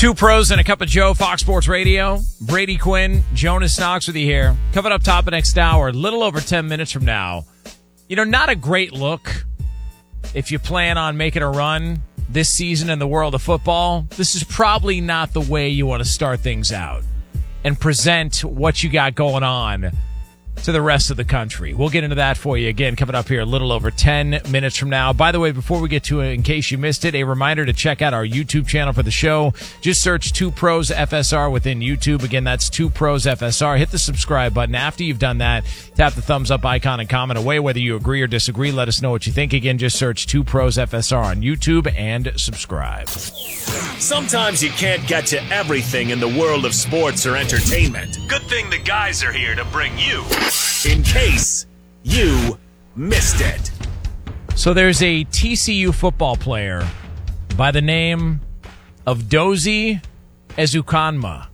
Two pros and a cup of Joe, Fox Sports Radio. Brady Quinn, Jonas Knox with you here. Coming up top of next hour, a little over 10 minutes from now. You know, not a great look if you plan on making a run this season in the world of football. This is probably not the way you want to start things out and present what you got going on to the rest of the country. We'll get into that for you again coming up here a little over 10 minutes from now. By the way, before we get to it, in case you missed it, a reminder to check out our YouTube channel for the show. Just search Two Pros FSR within YouTube. Again, that's Two Pros FSR. Hit the subscribe button. After you've done that, tap the thumbs up icon and comment away whether you agree or disagree. Let us know what you think. Again, just search Two Pros FSR on YouTube and subscribe. Sometimes you can't get to everything in the world of sports or entertainment. Good thing the guys are here to bring you, in case you missed it. So there's a TCU football player by the name of Dozie Ezukanma.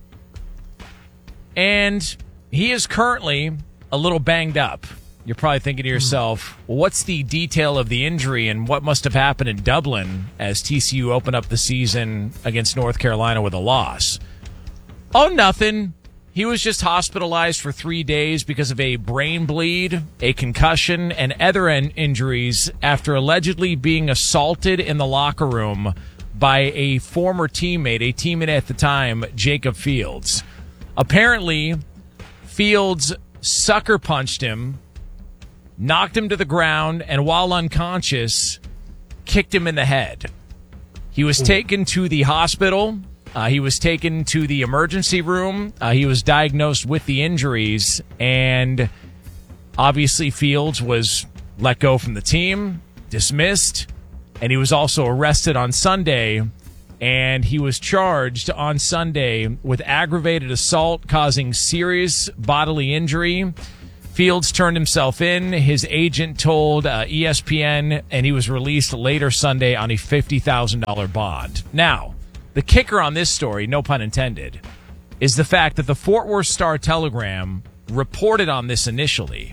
And he is currently a little banged up. You're probably thinking to yourself, well, what's the detail of the injury and what must have happened in Dublin as TCU opened up the season against North Carolina with a loss? Oh, nothing. He was just hospitalized for 3 days because of a brain bleed, a concussion, and other injuries after allegedly being assaulted in the locker room by a former teammate, a teammate at the time, Jacob Fields. Apparently, Fields sucker punched him, knocked him to the ground, and while unconscious, kicked him in the head. He was taken to the hospital. He was taken to the emergency room. He was diagnosed with the injuries, and obviously Fields was let go from the team, dismissed, and he was also arrested on Sunday, and he was charged on Sunday with aggravated assault causing serious bodily injury. Fields turned himself in. His agent told ESPN, and he was released later Sunday on a $50,000 bond. Now, the kicker on this story, no pun intended, is the fact that the Fort Worth Star-Telegram reported on this initially.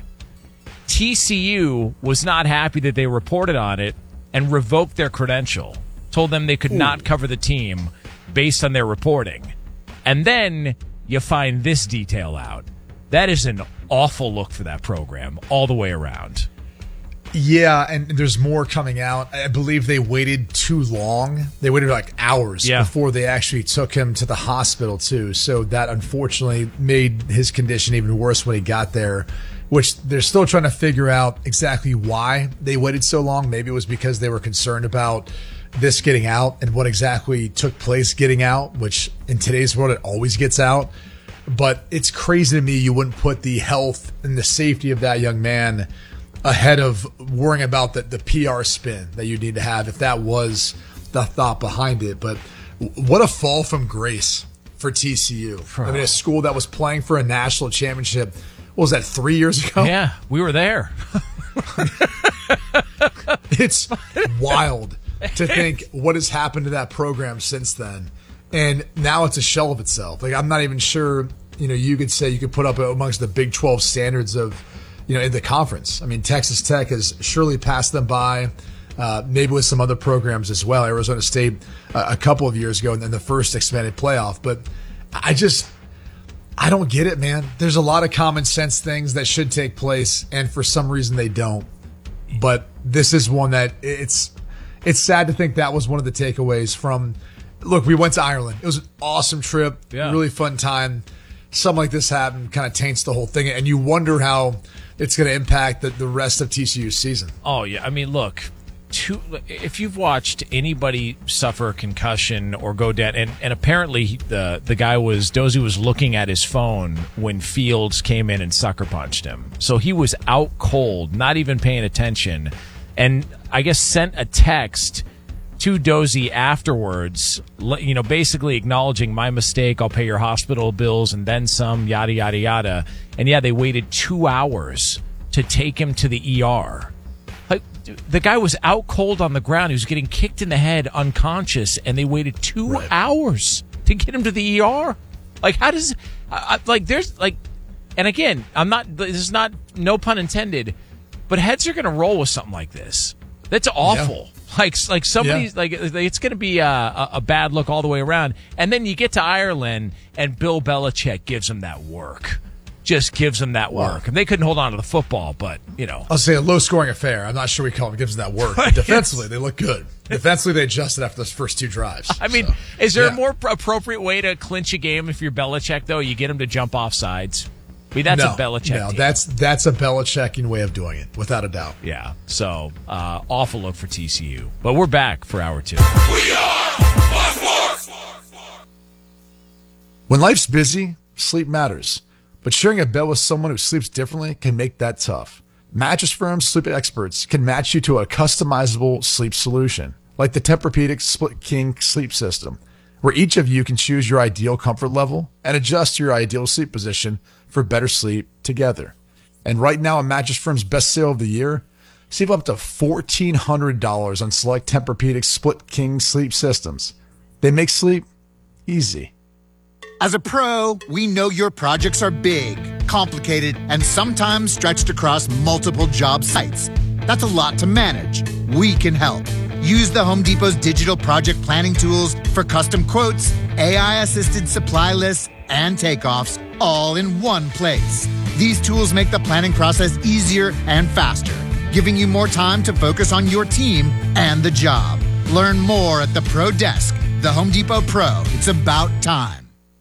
TCU was not happy that they reported on it and revoked their credential, told them they could not cover the team based on their reporting. And then you find this detail out. That is an awful look for that program all the way around. Yeah, and there's more coming out. I believe they waited too long. They waited like hours before they actually took him to the hospital, too. So that unfortunately made his condition even worse when he got there, which they're still trying to figure out exactly why they waited so long. Maybe it was because they were concerned about this getting out and what exactly took place getting out, which in today's world, it always gets out. But it's crazy to me you wouldn't put the health and the safety of that young man ahead of worrying about the PR spin that you need to have if that was the thought behind it. But what a fall from grace for TCU. I mean, a school that was playing for a national championship, what was that, 3 years ago? Yeah, we were there. It's wild to think what has happened to that program since then. And now it's a shell of itself. Like, I'm not even sure, you could say you could put up amongst the Big 12 standards of, in the conference. I mean, Texas Tech has surely passed them by, maybe with some other programs as well. Arizona State a couple of years ago in the first expanded playoff. But I don't get it, man. There's a lot of common sense things that should take place, and for some reason they don't. But this is one that it's sad to think that was one of the takeaways from. Look, we went to Ireland. It was an awesome trip, really fun time. Something like this happened kind of taints the whole thing, and you wonder how it's going to impact the rest of TCU's season. Oh, yeah. I mean, look, if you've watched anybody suffer a concussion or go down, and apparently the guy Dozie was looking at his phone when Fields came in and sucker punched him. So he was out cold, not even paying attention, and I guess sent a text to Dozie afterwards, basically acknowledging my mistake. I'll pay your hospital bills and then some, yada, yada, yada. And yeah, they waited 2 hours to take him to the ER. Like, the guy was out cold on the ground. He was getting kicked in the head, unconscious, and they waited 2 hours to get him to the ER. Like, how does, and again, this is not, no pun intended, but heads are going to roll with something like this. That's awful. Like somebody's like it's going to be a bad look all the way around. And then you get to Ireland, and Bill Belichick gives them that work. Just gives them that work. And they couldn't hold on to the football, but, I'll say a low-scoring affair. I'm not sure we call it gives them that work. But defensively, they look good. Defensively, they adjusted after those first 2 drives. I mean, is there a more appropriate way to clinch a game if you're Belichick, though? You get them to jump off sides. I mean, that's a Belichick team. That's a Belichickian way of doing it, without a doubt. Yeah, so awful look for TCU. But we're back for hour 2. We are Fox Sports. When life's busy, sleep matters. But sharing a bed with someone who sleeps differently can make that tough. Mattress Firm's sleep experts can match you to a customizable sleep solution, like the Tempur-Pedic Split King sleep system, where each of you can choose your ideal comfort level and adjust your ideal sleep position for better sleep together. And right now, on Mattress Firm's best sale of the year, save up to $1,400 on select Tempur-Pedic Split King sleep systems. They make sleep easy. As a pro, we know your projects are big, complicated, and sometimes stretched across multiple job sites. That's a lot to manage. We can help. Use the Home Depot's digital project planning tools for custom quotes, AI-assisted supply lists, and takeoffs, all in one place. These tools make the planning process easier and faster, giving you more time to focus on your team and the job. Learn more at the Pro Desk. The Home Depot Pro. It's about time.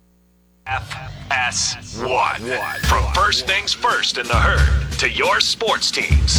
FS1. From first things first in the herd to your sports teams,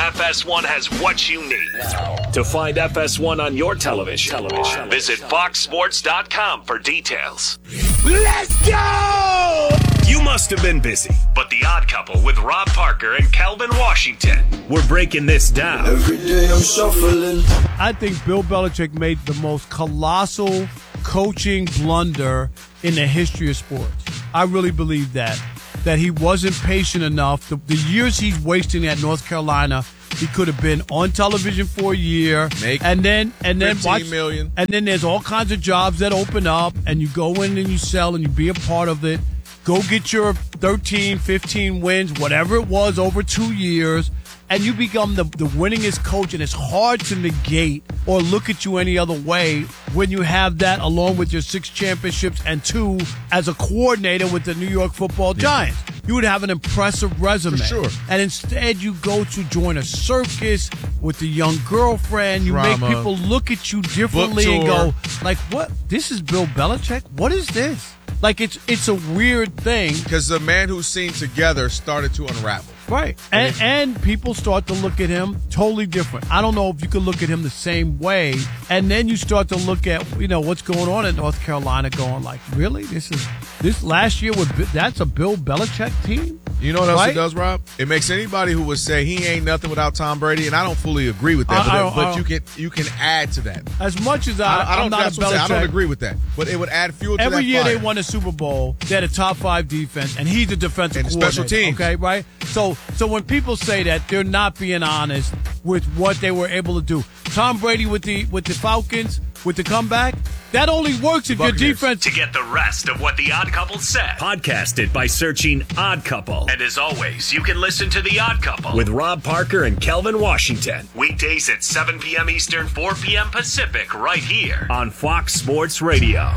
FS1 has what you need. To find FS1 on your television, visit foxsports.com for details. Let's go! You must have been busy, but The Odd Couple with Rob Parker and Kelvin Washington. We're breaking this down. Every day I'm shuffling. I think Bill Belichick made the most colossal coaching blunder in the history of sports. I really believe that he wasn't patient enough. The years he's wasting at North Carolina, he could have been on television for a year, and then watch million. And then there's all kinds of jobs that open up, and you go in and you sell and you be a part of it. Go get your 13, 15 wins, whatever it was, over 2 years, and you become the winningest coach, and it's hard to negate or look at you any other way when you have that along with your 6 championships and 2 as a coordinator with the New York Football Giants. You would have an impressive resume. For sure. And instead you go to join a circus with a young girlfriend. You Drama. make people look at you differently and go, like, what? This is Bill Belichick? What is this? Like, it's a weird thing. Because the man who seemed together started to unravel. Right. And people start to look at him totally different. I don't know if you could look at him the same way. And then you start to look at, what's going on in North Carolina going like, really? This last year, that's a Bill Belichick team? You know what else it does, Rob? It makes anybody who would say he ain't nothing without Tom Brady, and I don't fully agree with that, but you can add to that. As much as I'm not a Belichick. I don't agree with that, but it would add fuel to that Every year fire. they won a Super Bowl, they had a top 5 defense, and he's a defensive and coordinator. special teams. Okay, right? So when people say that, they're not being honest with what they were able to do. Tom Brady with the Falcons, with the comeback, that only works if your defense... To get the rest of what The Odd Couple said, podcast it by searching Odd Couple. And as always, you can listen to The Odd Couple with Rob Parker and Kelvin Washington. Weekdays at 7 p.m. Eastern, 4 p.m. Pacific, right here on Fox Sports Radio.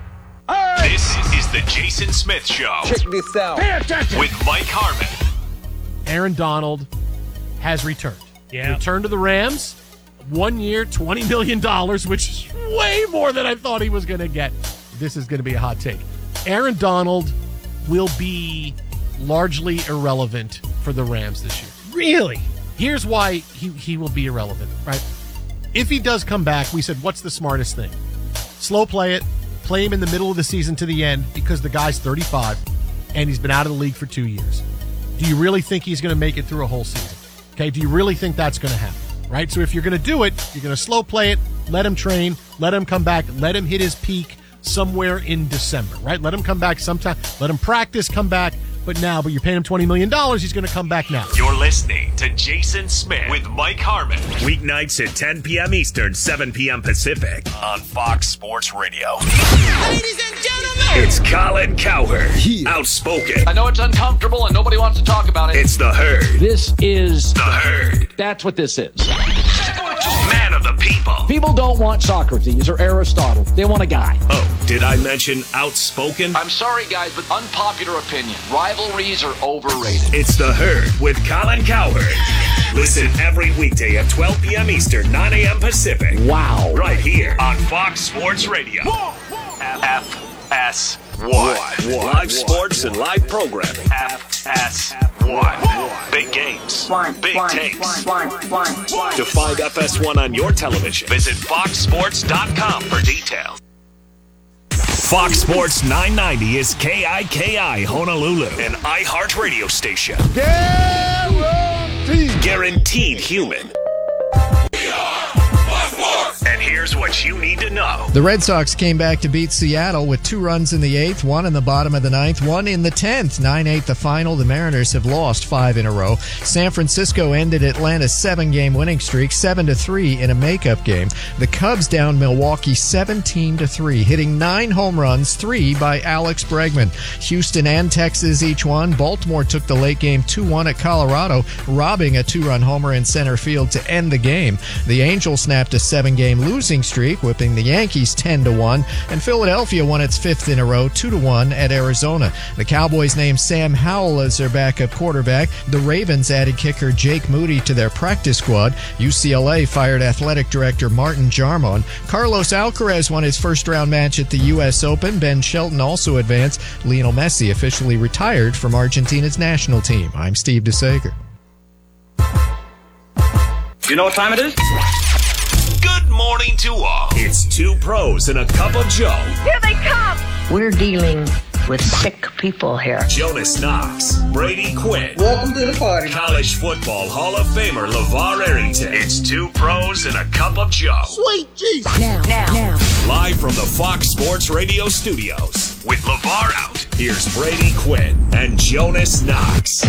This is the Jason Smith Show. Check this out. Pay attention. With Mike Harmon. Aaron Donald has returned. Yeah. Returned to the Rams. 1 year, $20 million, which is way more than I thought he was going to get. This is going to be a hot take. Aaron Donald will be largely irrelevant for the Rams this year. Really? Here's why he will be irrelevant, right? If he does come back, we said, what's the smartest thing? Slow play it, play him in the middle of the season to the end because the guy's 35 and he's been out of the league for 2 years. Do you really think he's going to make it through a whole season? Okay, do you really think that's going to happen? Right? So if you're going to do it, you're going to slow play it, let him train, let him come back, let him hit his peak somewhere in December, right? Let him come back sometime, let him practice, come back, but you're paying him $20 million, he's going to come back now. You're listening to Jason Smith with Mike Harmon. Weeknights at 10 p.m. Eastern, 7 p.m. Pacific on Fox Sports Radio. Ladies and gentlemen, it's Colin Cowherd. Outspoken. I know it's uncomfortable and nobody wants to talk about it. It's the Herd. This is the Herd. That's what this is. Man of the people. People don't want Socrates or Aristotle. They want a guy. Oh, did I mention outspoken? I'm sorry, guys, but unpopular opinion. Rivalries are overrated. It's The Herd with Colin Cowherd. Listen every weekday at 12 p.m. Eastern, 9 a.m. Pacific. Wow. Right here on Fox Sports Radio. FS1. Live sports and live programming. FS1. Big games. Big takes. To find FS1 on your television, visit foxsports.com for details. Fox Sports 990 is KIKI Honolulu, an iHeartRadio station. Guaranteed human. And here's what you need to know. The Red Sox came back to beat Seattle with 2 runs in the 8th, 1 in the bottom of the 9th, 1 in the 10th. 9-8 the final. The Mariners have lost 5 in a row. San Francisco ended Atlanta's 7-game winning streak 7-3 in a makeup game. The Cubs downed Milwaukee 17-3, hitting 9 home runs, 3 by Alex Bregman. Houston and Texas each won. Baltimore took the late game 2-1 at Colorado, robbing a 2-run homer in center field to end the game. The Angels snapped a 7-game losing streak, whipping the Yankees 10-1, and Philadelphia won its 5th in a row, 2-1 at Arizona. The Cowboys named Sam Howell as their backup quarterback. The Ravens added kicker Jake Moody to their practice squad. UCLA fired athletic director Martin Jarmon. Carlos Alcaraz won his first-round match at the U.S. Open. Ben Shelton also advanced. Lionel Messi officially retired from Argentina's national team. I'm Steve DeSager. You know what time it is? Good morning to all. It's 2 pros and a cup of Joe. Here they come. We're dealing with sick people here. Jonas Knox, Brady Quinn. Welcome to the party. College football Hall of Famer LeVar Arrington. It's 2 pros and a cup of Joe. Sweet Jesus. Now. Live from the Fox Sports Radio studios. With LeVar out, here's Brady Quinn and Jonas Knox.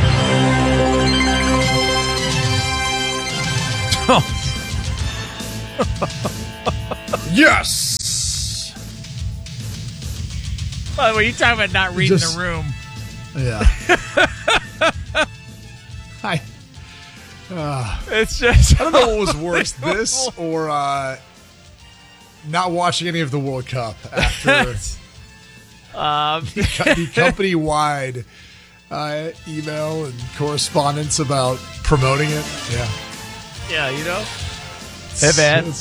Yes! By the way, you talking about not reading the room. Yeah. It's just... I don't know what was worse, this or not watching any of the World Cup after the company-wide email and correspondence about promoting it. Yeah. Yeah, you know? Hey, man.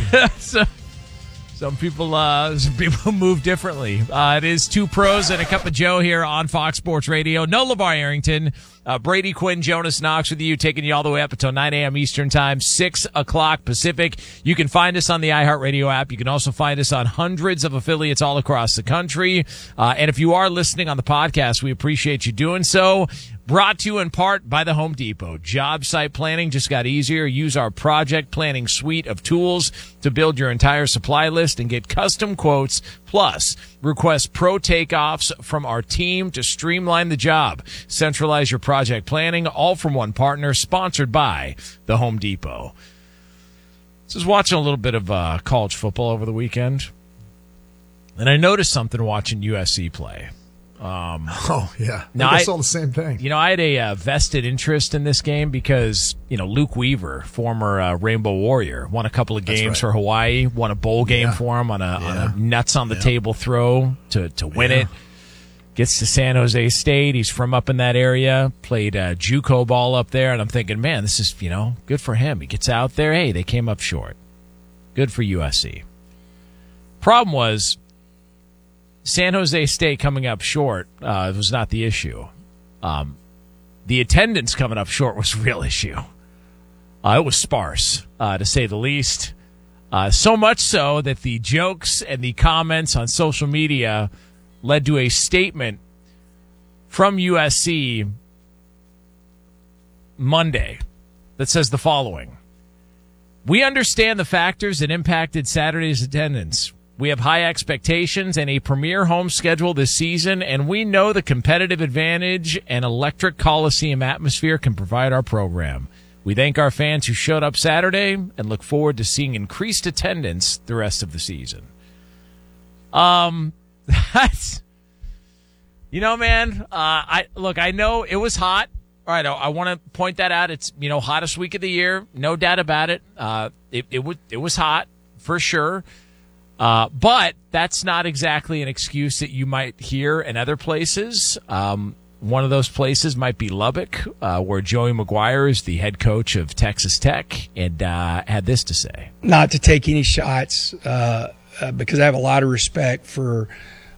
Some people move differently. It is 2 pros and a cup of Joe here on Fox Sports Radio. No LeVar Arrington. Brady Quinn, Jonas Knox with you, taking you all the way up until 9 a.m. Eastern Time, 6 o'clock Pacific. You can find us on the iHeartRadio app. You can also find us on hundreds of affiliates all across the country. And if you are listening on the podcast, we appreciate you doing so. Brought to you in part by the Home Depot. Job site planning just got easier. Use our project planning suite of tools to build your entire supply list and get custom quotes. Plus, request pro takeoffs from our team to streamline the job. Centralize your project planning, all from one partner, sponsored by the Home Depot. I was watching a little bit of college football over the weekend, and I noticed something watching USC play. Oh, yeah. Now I saw the same thing. You know, I had a vested interest in this game because, you know, Luke Weaver, former Rainbow Warrior, won a couple of games for Hawaii, won a bowl game for him on a nuts on the table throw to win it. Gets to San Jose State. He's from up in that area, played JUCO ball up there, and I'm thinking, man, this is, you know, good for him. He gets out there. Hey, they came up short. Good for USC. Problem was, San Jose State coming up short was not the issue. The attendance coming up short was a real issue. It was sparse, to say the least. So much so that the jokes and the comments on social media led to a statement from USC Monday that says the following. We understand the factors that impacted Saturday's attendance. We have high expectations and a premier home schedule this season, and we know the competitive advantage an electric Coliseum atmosphere can provide our program. We thank our fans who showed up Saturday and look forward to seeing increased attendance the rest of the season. That's, you know, man, I know it was hot. All right, I want to point that out. It's, hottest week of the year, no doubt about it. It was hot for sure. But that's not exactly an excuse that you might hear in other places. One of those places might be Lubbock, where Joey McGuire is the head coach of Texas Tech, and had this to say. Not to take any shots, because I have a lot of respect for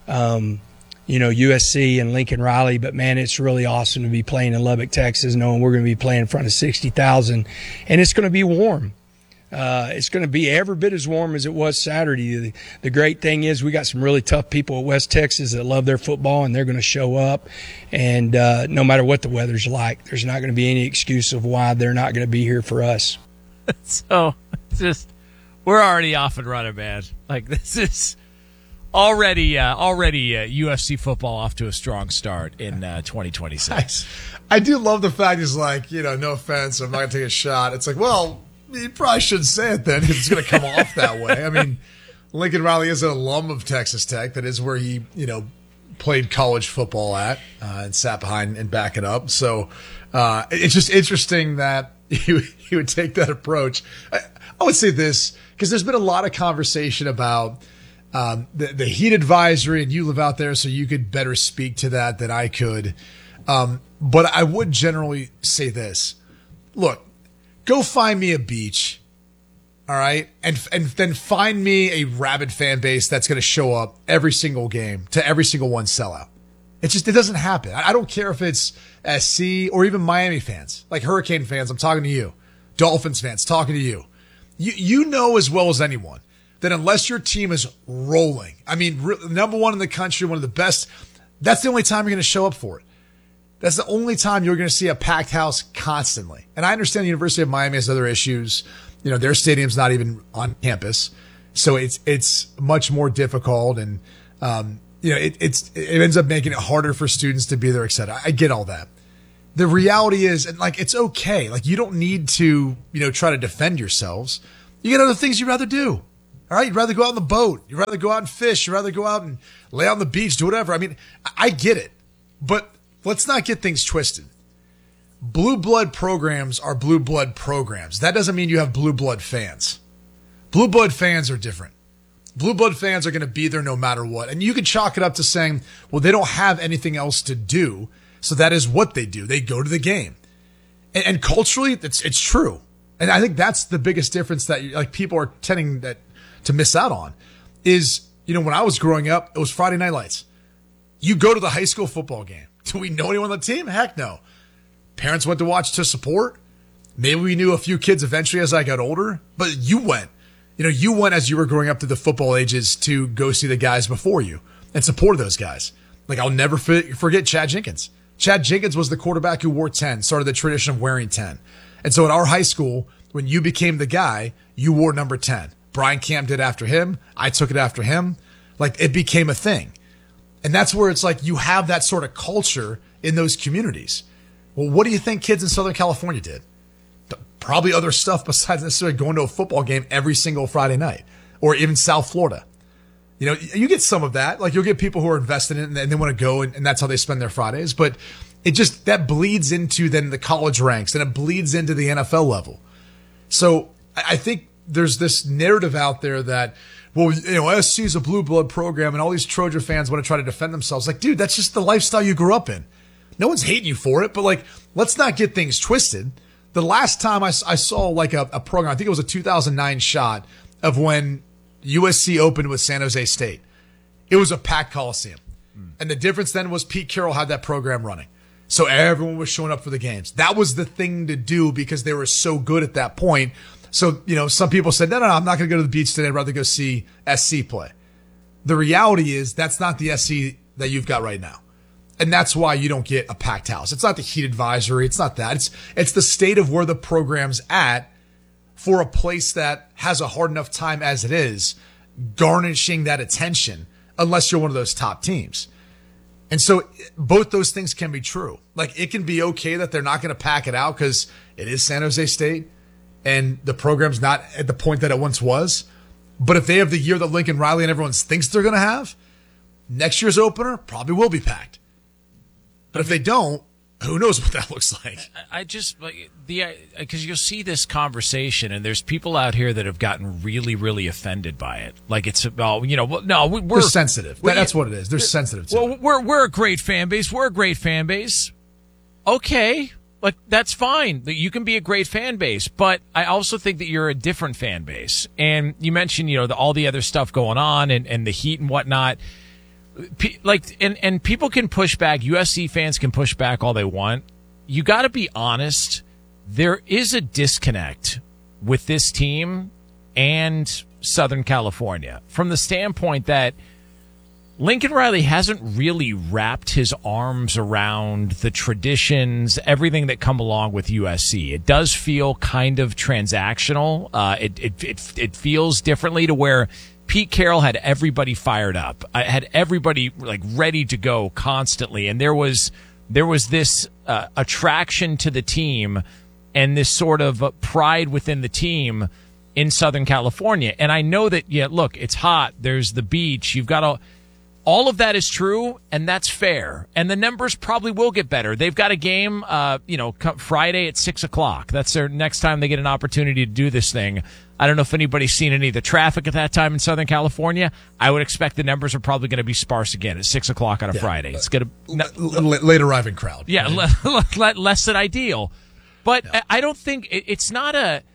USC and Lincoln Riley, but man, it's really awesome to be playing in Lubbock, Texas, knowing we're going to be playing in front of 60,000, and it's going to be warm. It's going to be every bit as warm as it was Saturday. The great thing is we got some really tough people at West Texas that love their football, and they're going to show up. And no matter what the weather's like, there's not going to be any excuse of why they're not going to be here for us. So, we're already off and running, man. Like, this is already UFC football off to a strong start in 2026. I do love the fact he's like, no offense, I'm not going to take a shot. It's like, well, you probably shouldn't say it then, because it's going to come off that way. I mean, Lincoln Riley is an alum of Texas Tech. That is where he, played college football at, and sat behind and back it up. So it's just interesting that he would take that approach. I would say this, because there's been a lot of conversation about the heat advisory, and you live out there, so you could better speak to that than I could. But I would generally say this. Look, go find me a beach, all right? And then find me a rabid fan base that's going to show up every single game to every single one sellout. It doesn't happen. I don't care if it's SC or even Miami fans, like Hurricane fans, I'm talking to you. Dolphins fans, talking to you. You know as well as anyone that unless your team is rolling, I mean, number one in the country, one of the best, that's the only time you're going to show up for it. That's the only time you're going to see a packed house constantly. And I understand the University of Miami has other issues. Their stadium's not even on campus. So it's much more difficult. And, it ends up making it harder for students to be there, et cetera. I get all that. The reality is, and it's okay. You don't need to, try to defend yourselves. You got other things you'd rather do. All right. You'd rather go out on the boat. You'd rather go out and fish. You'd rather go out and lay on the beach, do whatever. I mean, I get it, but let's not get things twisted. Blue blood programs are blue blood programs. That doesn't mean you have blue blood fans. Blue blood fans are different. Blue blood fans are going to be there no matter what. And you can chalk it up to saying, well, they don't have anything else to do. So that is what they do. They go to the game. And culturally, it's true. And I think that's the biggest difference that people are tending to miss out on is, when I was growing up, it was Friday Night Lights. You go to the high school football game. Do we know anyone on the team? Heck no. Parents went to watch to support. Maybe we knew a few kids eventually as I got older, but you went. You went as you were growing up to the football ages to go see the guys before you and support those guys. I'll never forget Chad Jenkins. Chad Jenkins was the quarterback who wore 10, started the tradition of wearing 10. And so at our high school, when you became the guy, you wore number 10. Brian Camp did after him. I took it after him. It became a thing. And that's where it's you have that sort of culture in those communities. Well, what do you think kids in Southern California did? Probably other stuff besides necessarily going to a football game every single Friday night, or even South Florida. You get some of that. You'll get people who are invested in it and they want to go, and that's how they spend their Fridays. But that bleeds into then the college ranks, and it bleeds into the NFL level. So I think there's this narrative out there that, well, SC is a blue blood program, and all these Trojan fans want to try to defend themselves. Dude, that's just the lifestyle you grew up in. No one's hating you for it, but let's not get things twisted. The last time I saw a program, I think it was a 2009 shot of when USC opened with San Jose State. It was a packed Coliseum. And the difference then was Pete Carroll had that program running. So everyone was showing up for the games. That was the thing to do because they were so good at that point. So, some people said, no, I'm not going to go to the beach today. I'd rather go see SC play. The reality is that's not the SC that you've got right now. And that's why you don't get a packed house. It's not the heat advisory. It's not that. It's the state of where the program's at for a place that has a hard enough time as it is garnishing that attention unless you're one of those top teams. And so both those things can be true. It can be okay that they're not going to pack it out because it is San Jose State and the program's not at the point that it once was. But if they have the year that Lincoln Riley and everyone thinks they're going to have, next year's opener probably will be packed. But if they don't, who knows what that looks like? I just because you'll see this conversation, and there's people out here that have gotten really, really offended by it. Like it's we're sensitive. That's what it is. They're sensitive to it. We're a great fan base. We're a great fan base. Okay, but that's fine. You can be a great fan base, but I also think that you're a different fan base. And you mentioned all the other stuff going on and the heat and whatnot. And people can push back. USC fans can push back all they want. You got to be honest. There is a disconnect with this team and Southern California from the standpoint that Lincoln Riley hasn't really wrapped his arms around the traditions, everything that come along with USC. It does feel kind of transactional. It feels differently to where Pete Carroll had everybody fired up. I had everybody ready to go constantly, and there was this attraction to the team and this sort of pride within the team in Southern California. And I know that look, it's hot. There's the beach. You've got all of that is true, and that's fair. And the numbers probably will get better. They've got a game, Friday at 6:00. That's their next time they get an opportunity to do this thing. I don't know if anybody's seen any of the traffic at that time in Southern California. I would expect the numbers are probably going to be sparse again at 6:00 on a Friday. It's going to late arriving crowd. Yeah, less than ideal. But I don't think it's not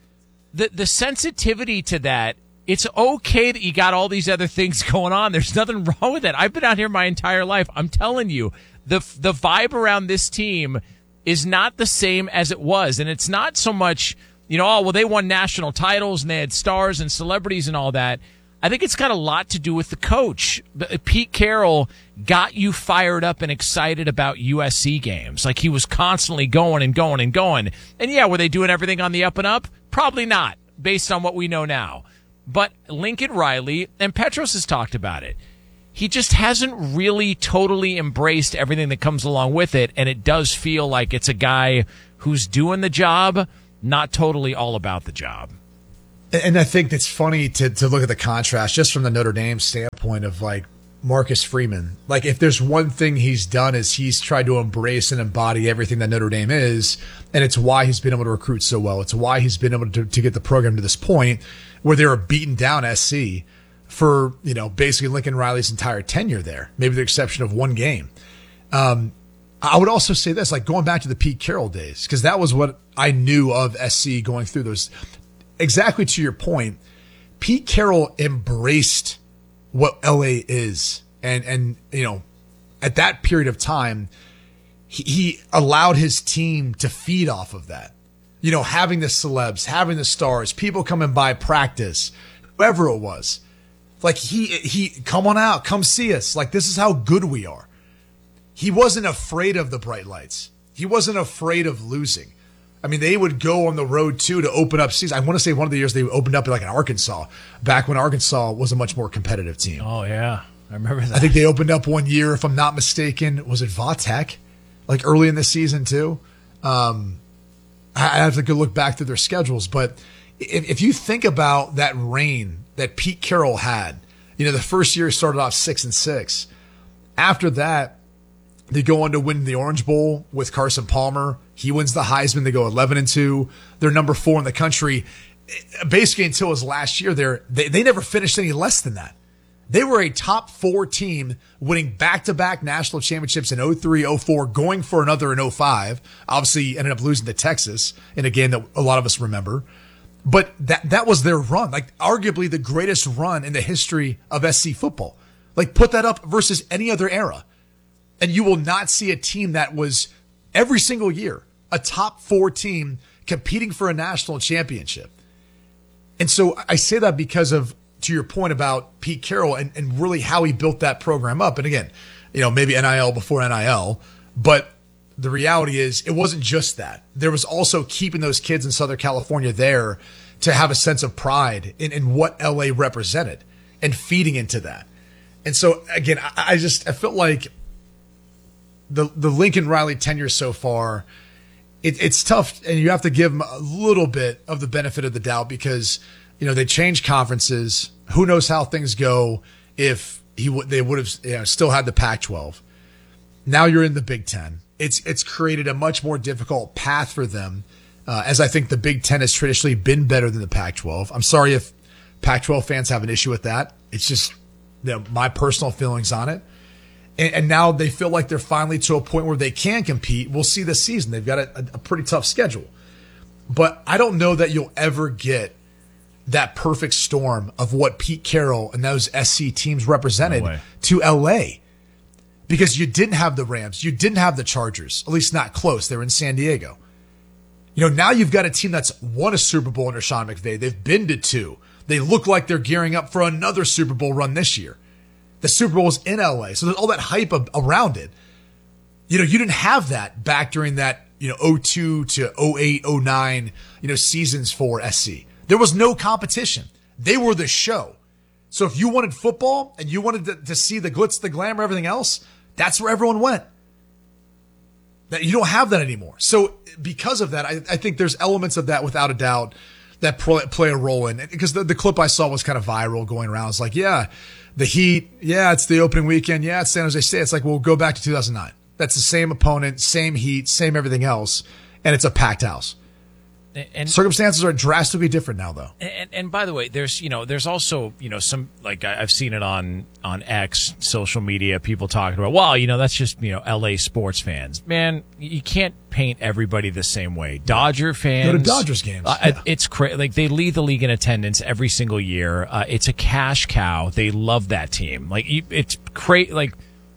the sensitivity to that. It's okay that you got all these other things going on. There's nothing wrong with it. I've been out here my entire life. I'm telling you, the vibe around this team is not the same as it was, and it's not so much. They won national titles and they had stars and celebrities and all that. I think it's got a lot to do with the coach. Pete Carroll got you fired up and excited about USC games. Like he was constantly going and going and going. And were they doing everything on the up and up? Probably not, based on what we know now. But Lincoln Riley, and Petros has talked about it, he just hasn't really totally embraced everything that comes along with it. And it does feel like it's a guy who's doing the job, not totally all about the job. And I think it's funny to look at the contrast just from the Notre Dame standpoint of Marcus Freeman. If there's one thing he's done is he's tried to embrace and embody everything that Notre Dame is. And it's why he's been able to recruit so well. It's why he's been able to get the program to this point where they were beaten down SC for, basically Lincoln Riley's entire tenure there, maybe with the exception of one game. I would also say this, going back to the Pete Carroll days, because that was what I knew of SC going through those. Exactly to your point, Pete Carroll embraced what LA is. And at that period of time, he allowed his team to feed off of that. Having the celebs, having the stars, people coming by practice, whoever it was. He come on out, come see us. This is how good we are. He wasn't afraid of the bright lights. He wasn't afraid of losing. I mean, they would go on the road, too, to open up seasons. I want to say one of the years they opened up in Arkansas, back when Arkansas was a much more competitive team. Oh, yeah. I remember that. I think they opened up one year, if I'm not mistaken. Was it Vautech? Early in the season, too? I have to go look back through their schedules. But if you think about that reign that Pete Carroll had, the first year started off 6-6. After that, they go on to win the Orange Bowl with Carson Palmer. He wins the Heisman. They go 11-2. They're number 4 in the country. Basically, until his last year there, they never finished any less than that. They were a top 4 team, winning back-to-back national championships in 03, 04, going for another in 05. Obviously, ended up losing to Texas in a game that a lot of us remember. But that was their run, arguably the greatest run in the history of SC football. Put that up versus any other era. And you will not see a team that was every single year a top 4 team competing for a national championship. And so I say that because of, to your point about Pete Carroll and really how he built that program up. And again, maybe NIL before NIL, but the reality is it wasn't just that. There was also keeping those kids in Southern California there to have a sense of pride in what LA represented and feeding into that. And so again, I felt like the Lincoln Riley tenure so far, it's tough, and you have to give him a little bit of the benefit of the doubt because, they changed conferences. Who knows how things go if they would have still had the Pac-12. Now you're in the Big Ten. It's created a much more difficult path for them, as I think the Big Ten has traditionally been better than the Pac-12. I'm sorry if Pac-12 fans have an issue with that. It's just my personal feelings on it. And now they feel like they're finally to a point where they can compete. We'll see this season. They've got a pretty tough schedule. But I don't know that you'll ever get that perfect storm of what Pete Carroll and those SC teams represented to LA. Because you didn't have the Rams. You didn't have the Chargers, at least not close. They were in San Diego. Now you've got a team that's won a Super Bowl under Sean McVay. They've been to 2. They look like they're gearing up for another Super Bowl run this year. The Super Bowl is in LA, so there's all that hype around it. You didn't have that back during that 02 to 08, 09 seasons for SC. There was no competition. They were the show. So if you wanted football and you wanted to see the glitz, the glamour, everything else, that's where everyone went. You don't have that anymore. So because of that, I think there's elements of that without a doubt that play a role in it. Because the clip I saw was kind of viral going around. It's like, yeah, the Heat, yeah, it's the opening weekend, yeah, it's San Jose State. It's like, well, go back to 2009. That's the same opponent, same Heat, same everything else, and it's a packed house. And circumstances are drastically different now, though. And by the way, there's also some, like I've seen it on X, social media, people talking about, well, that's just LA sports fans. Man, you can't paint everybody the same way. Dodger fans go to Dodgers games. It's crazy. Like they lead the league in attendance every single year. It's a cash cow. They love that team. Like it's crazy. Like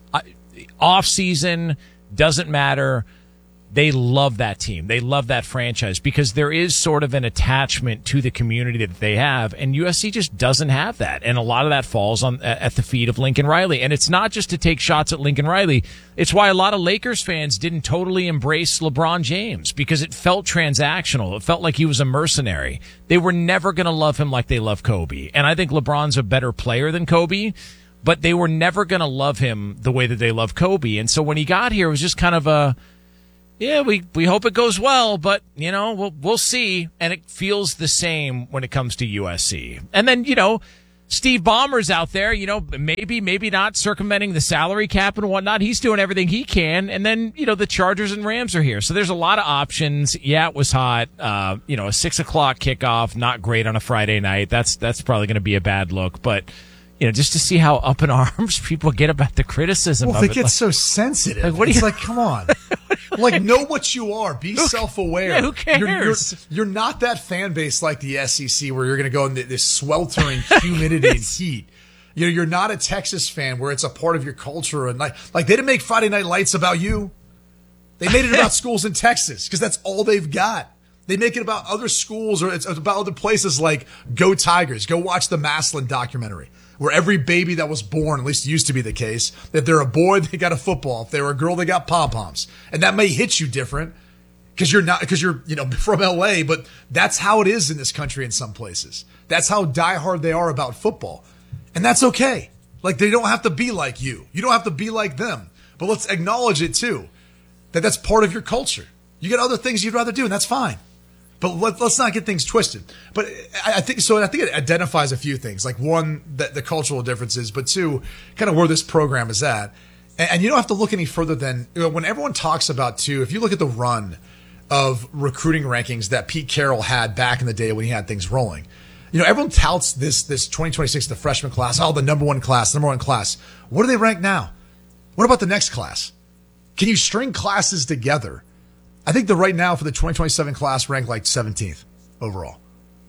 off season doesn't matter. They love that team. They love that franchise because there is sort of an attachment to the community that they have, and USC just doesn't have that. And a lot of that falls at the feet of Lincoln Riley. And it's not just to take shots at Lincoln Riley. It's why a lot of Lakers fans didn't totally embrace LeBron James because it felt transactional. It felt like he was a mercenary. They were never going to love him like they love Kobe. And I think LeBron's a better player than Kobe, but they were never going to love him the way that they love Kobe. And so when he got here, it was just kind of yeah, we hope it goes well, but, we'll see. And it feels the same when it comes to USC. And then, Steve Ballmer's out there, maybe not circumventing the salary cap and whatnot. He's doing everything he can. And then, the Chargers and Rams are here. So there's a lot of options. Yeah, it was hot. A 6 o'clock kickoff, not great on a Friday night. That's probably going to be a bad look. But, just to see how up in arms people get about the criticism of it. Well, they get so sensitive. It's like, come on. Like, know what you are. Be self-aware. Yeah, who cares? You're not that fan base like the SEC where you're going to go in this sweltering humidity and heat. You're not a Texas fan where it's a part of your culture. And like they didn't make Friday Night Lights about you. They made it about schools in Texas because that's all they've got. They make it about other schools or it's about other places like Go Tigers. Go watch the Maslin documentary where every baby that was born, at least it used to be the case, that they're a boy, they got a football. If they were a girl, they got pom-poms. And that may hit you different because you're from LA, but that's how it is in this country in some places. That's how diehard they are about football. And that's okay. Like, they don't have to be like you. You don't have to be like them. But let's acknowledge it too, that that's part of your culture. You got other things you'd rather do, and that's fine. But let's not get things twisted. But I think it identifies a few things. Like, one, the cultural differences, but two, kind of where this program is at. And you don't have to look any further than when everyone talks about, too, if you look at the run of recruiting rankings that Pete Carroll had back in the day when he had things rolling. Everyone touts this 2026, the freshman class, the number one class. What do they rank now? What about the next class? Can you string classes together? I think right now for the 2027 class ranked like 17th overall.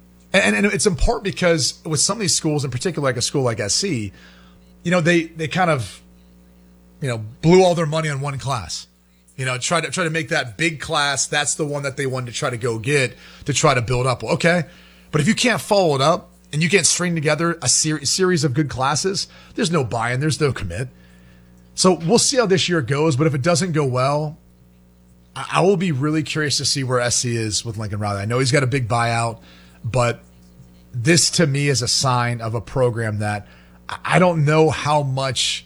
And it's in part because with some of these schools, in particular like a school like SC, they kind of, blew all their money on one class. Try to make that big class. That's the one that they wanted to try to go get to try to build up. Well, okay. But if you can't follow it up and you can't string together a series of good classes, there's no buy-in, there's no commit. So we'll see how this year goes. But if it doesn't go well, I will be really curious to see where SC is with Lincoln Riley. I know he's got a big buyout, but this to me is a sign of a program that I don't know how much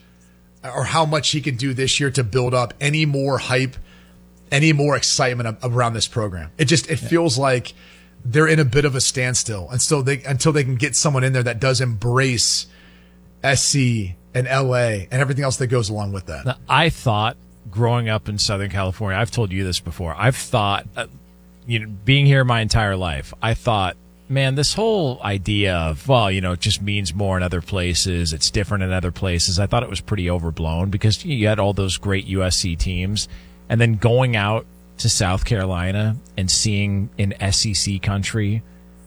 he can do this year to build up any more hype, any more excitement around this program. It feels like they're in a bit of a standstill until they can get someone in there that does embrace SC and LA and everything else that goes along with that. Now, I thought growing up in Southern California, I've told you this before. I've thought, being here my entire life, I thought, man, this whole idea of, it just means more in other places. It's different in other places. I thought it was pretty overblown because you had all those great USC teams. And then going out to South Carolina and seeing in SEC country,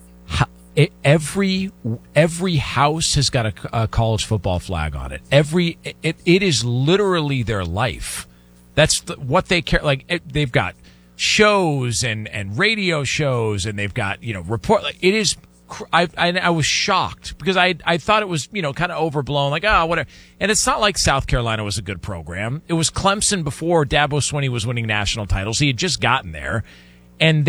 every house has got a college football flag on it. It is literally their life. That's what they care. Like they've got shows and radio shows, and they've got report. Like, it is. I was shocked because I thought it was kind of overblown. Like whatever. And it's not like South Carolina was a good program. It was Clemson before Dabo Swinney was winning national titles. He had just gotten there. And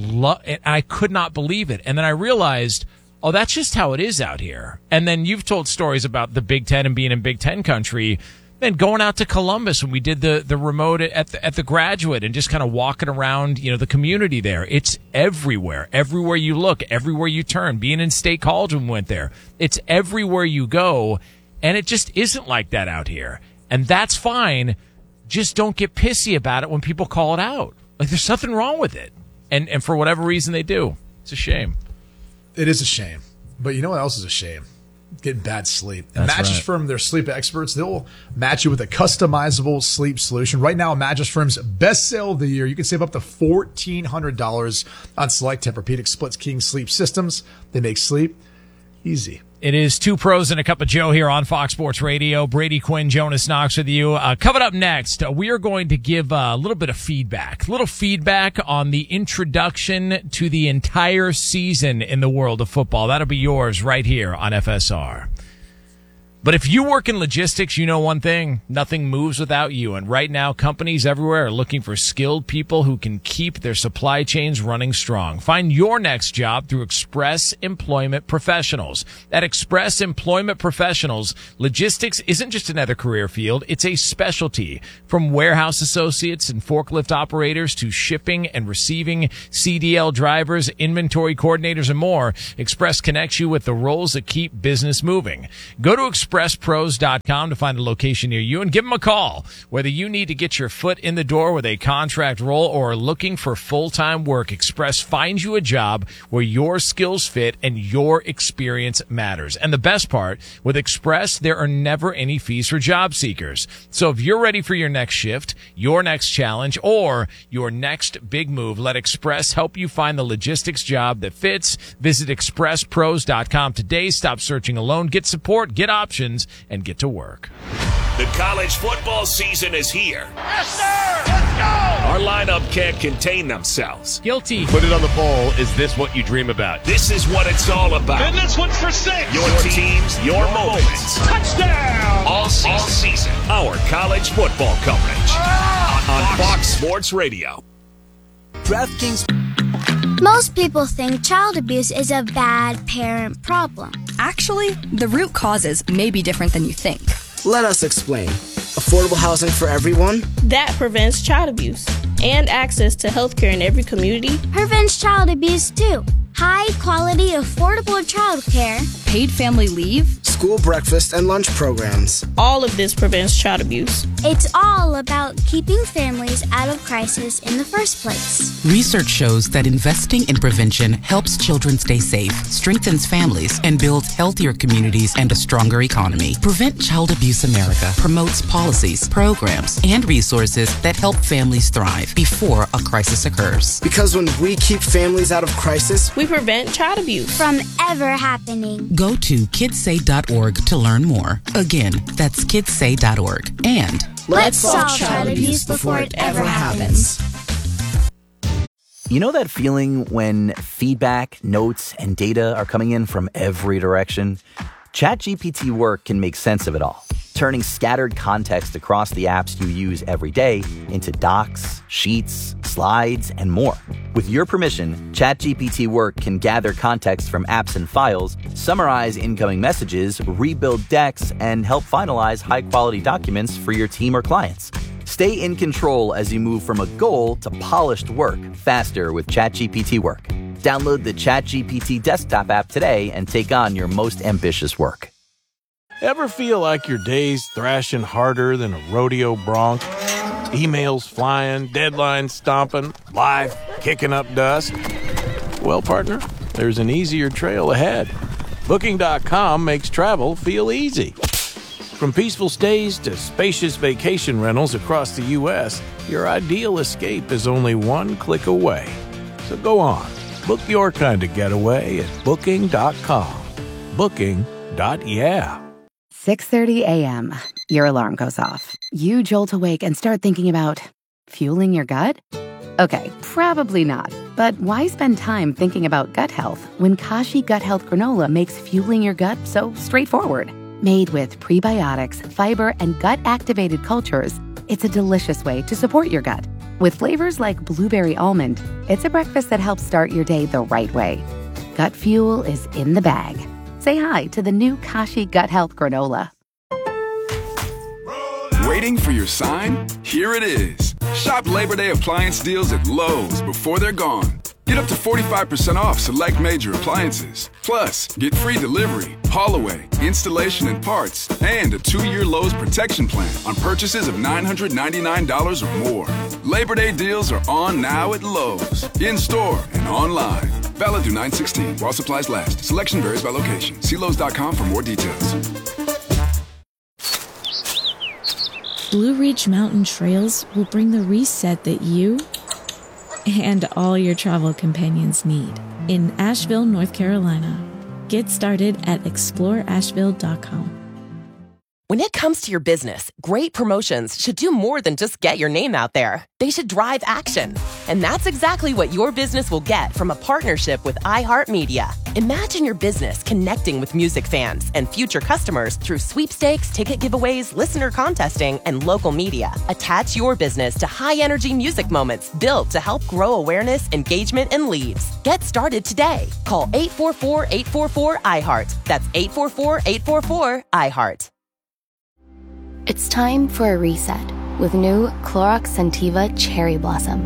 I could not believe it. And then I realized, that's just how it is out here. And then you've told stories about the Big Ten and being in Big Ten country. Then going out to Columbus when we did the remote at the Graduate and just kind of walking around, the community there. It's everywhere. Everywhere you look, everywhere you turn. Being in State College when we went there. It's everywhere you go. And it just isn't like that out here. And that's fine. Just don't get pissy about it when people call it out. Like, there's something wrong with it. And for whatever reason they do. It's a shame. It is a shame. But you know what else is a shame? Getting bad sleep. And Mattress Firm, they're sleep experts. They'll match you with a customizable sleep solution. Right now, Mattress Firm's best sale of the year. You can save up to $1,400 on select Tempur-Pedic Split King sleep systems. They make sleep easy. It is Two Pros and a Cup of Joe here on Fox Sports Radio. Brady Quinn, Jonas Knox with you. Coming up next, we are going to give a little bit of feedback. A little feedback on the introduction to the entire season in the world of football. That'll be yours right here on FSR. But if you work in logistics, you know one thing. Nothing moves without you. And right now, companies everywhere are looking for skilled people who can keep their supply chains running strong. Find your next job through Express Employment Professionals. At Express Employment Professionals, logistics isn't just another career field. It's a specialty. From warehouse associates and forklift operators to shipping and receiving CDL drivers, inventory coordinators, and more, Express connects you with the roles that keep business moving. Go to ExpressPros.com to find a location near you and give them a call. Whether you need to get your foot in the door with a contract role or are looking for full-time work, Express finds you a job where your skills fit and your experience matters. And the best part, with Express, there are never any fees for job seekers. So if you're ready for your next shift, your next challenge, or your next big move, let Express help you find the logistics job that fits. Visit ExpressPros.com today. Stop searching alone. Get support, get options, and get to work. The college football season is here. Yes, sir! Let's go! Our lineup can't contain themselves. Guilty. Put it on the poll. Is this what you dream about? This is what it's all about. And this one's for 6. Your teams, your moments. Touchdown! All season. Our college football coverage. On Fox Sports Radio. DraftKings. Most people think child abuse is a bad parent problem. Actually, the root causes may be different than you think. Let us explain. Affordable housing for everyone? That prevents child abuse. And access to healthcare in every community. Prevents child abuse too. High quality, affordable childcare. Paid family leave. School breakfast and lunch programs. All of this prevents child abuse. It's all about keeping families out of crisis in the first place. Research shows that investing in prevention helps children stay safe, strengthens families, and builds healthier communities and a stronger economy. Prevent Child Abuse America promotes policies, programs, and resources that help families thrive before a crisis occurs. Because when we keep families out of crisis, we prevent child abuse from ever happening. Go to kidssay.org to learn more. Again, that's kidssay.org. And let's solve child abuse before it ever happens. You know that feeling when feedback, notes, and data are coming in from every direction? ChatGPT Work can make sense of it all, turning scattered context across the apps you use every day into docs, sheets, slides, and more. With your permission, ChatGPT Work can gather context from apps and files, summarize incoming messages, rebuild decks, and help finalize high-quality documents for your team or clients. Stay in control as you move from a goal to polished work faster with ChatGPT Work. Download the ChatGPT desktop app today and take on your most ambitious work. Ever feel like your day's thrashing harder than a rodeo bronc? Emails flying, deadlines stomping, life kicking up dust. Well, partner, there's an easier trail ahead. Booking.com makes travel feel easy. From peaceful stays to spacious vacation rentals across the U.S., your ideal escape is only one click away. So go on, book your kind of getaway at Booking.com. Booking.yeah. 6:30 a.m. Your alarm goes off. You jolt awake and start thinking about fueling your gut? Okay, probably not. But why spend time thinking about gut health when Kashi Gut Health Granola makes fueling your gut so straightforward? Made with prebiotics, fiber, and gut-activated cultures, it's a delicious way to support your gut. With flavors like blueberry almond, it's a breakfast that helps start your day the right way. Gut fuel is in the bag. Say hi to the new Kashi Gut Health Granola. Waiting for your sign? Here it is. Shop Labor Day appliance deals at Lowe's before they're gone. Get up to 45% off select major appliances. Plus, get free delivery, haul away, installation and parts, and a 2-year Lowe's protection plan on purchases of $999 or more. Labor Day deals are on now at Lowe's, in-store and online. Valid through 9/16 while supplies last. Selection varies by location. See Lowe's.com for more details. Blue Ridge Mountain Trails will bring the reset that you and all your travel companions need in Asheville, North Carolina. Get started at exploreasheville.com. When it comes to your business, great promotions should do more than just get your name out there. They should drive action. And that's exactly what your business will get from a partnership with iHeartMedia. Imagine your business connecting with music fans and future customers through sweepstakes, ticket giveaways, listener contesting, and local media. Attach your business to high-energy music moments built to help grow awareness, engagement, and leads. Get started today. Call 844-844-iHeart. That's 844-844-iHeart. It's time for a reset with new Clorox Scentiva Cherry Blossom.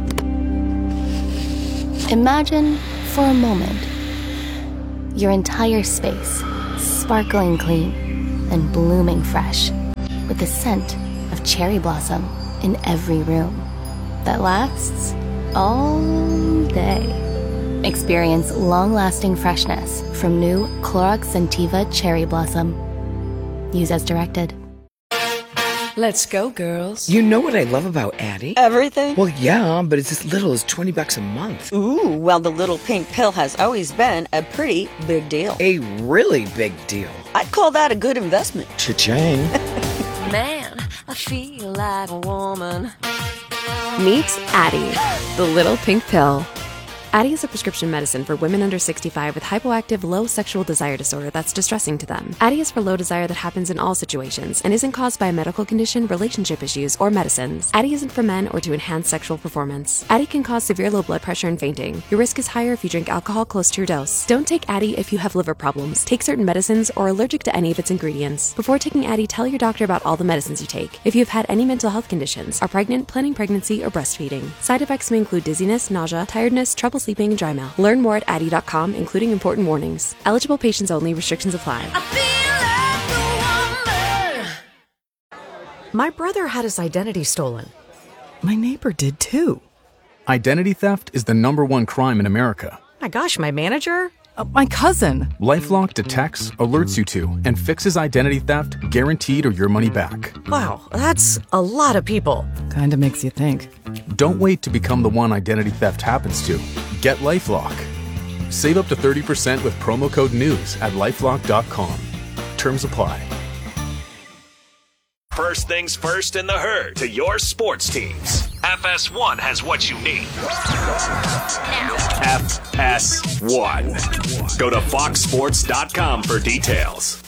Imagine, for a moment, your entire space sparkling clean and blooming fresh with the scent of cherry blossom in every room that lasts all day. Experience long-lasting freshness from new Clorox Scentiva Cherry Blossom. Use as directed. Let's go, girls. You know what I love about Addie? Everything? Well, yeah, but it's as little as $20 a month. Ooh, well, the little pink pill has always been a pretty big deal. A really big deal. I'd call that a good investment. Cha-ching. Man, I feel like a woman. Meet Addie, the little pink pill. Addie is a prescription medicine for women under 65 with hypoactive low sexual desire disorder that's distressing to them. Addie is for low desire that happens in all situations and isn't caused by a medical condition, relationship issues, or medicines. Addie isn't for men or to enhance sexual performance. Addie can cause severe low blood pressure and fainting. Your risk is higher if you drink alcohol close to your dose. Don't take Addie if you have liver problems, take certain medicines, or are allergic to any of its ingredients. Before taking Addie, tell your doctor about all the medicines you take. If you have had any mental health conditions, are pregnant, planning pregnancy, or breastfeeding. Side effects may include dizziness, nausea, tiredness, trouble sleeping, and dry mouth. Learn more at Addie.com, including important warnings. Eligible patients only. Restrictions apply. My brother had his identity stolen. My neighbor did too. Identity theft is the #1 crime in America. My gosh, my manager? My cousin. LifeLock detects, alerts you to, and fixes identity theft guaranteed or your money back. Wow, that's a lot of people. Kinda makes you think. Don't wait to become the one identity theft happens to. Get LifeLock. Save up to 30% with promo code NEWS at LifeLock.com. Terms apply. First things first in the herd to your sports teams. FS1 has what you need. FS1. Go to foxsports.com for details.